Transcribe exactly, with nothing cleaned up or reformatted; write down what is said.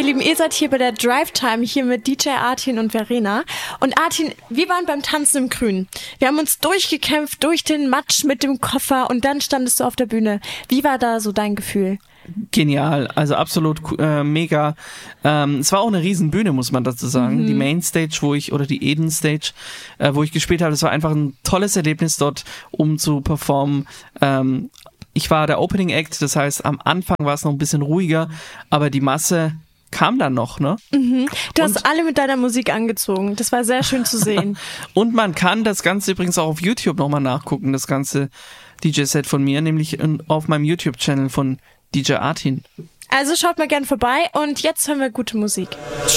Lieben, ihr seid hier bei der Drive Time, hier mit D J Artin und Verena. Und Artin, wir waren beim Tanzen im Grün. Wir haben uns durchgekämpft durch den Matsch mit dem Koffer und dann standest du auf der Bühne. Wie war da so dein Gefühl? Genial, also absolut äh, mega. Ähm, es war auch eine riesen Bühne, muss man dazu sagen. Mhm. Die Mainstage, wo ich, oder die Eden Stage, äh, wo ich gespielt habe, das war einfach ein tolles Erlebnis dort, um zu performen. Ähm, ich war der Opening Act, das heißt, am Anfang war es noch ein bisschen ruhiger, aber die Masse kam dann noch, ne? Mhm. Du und hast alle mit deiner Musik angezogen. Das war sehr schön zu sehen. Und man kann das Ganze übrigens auch auf YouTube nochmal nachgucken, das ganze D J-Set von mir, nämlich auf meinem YouTube-Channel von D J Artin. Also schaut mal gern vorbei und jetzt hören wir gute Musik.